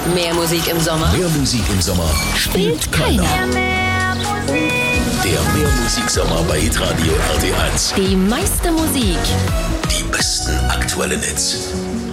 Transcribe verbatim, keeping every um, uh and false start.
Mehr Musik im Sommer. Mehr Musik im Sommer spielt keiner. Der Mehr Musik Sommer bei Hitradio R T eins. Die meiste Musik. Die besten aktuellen Hits.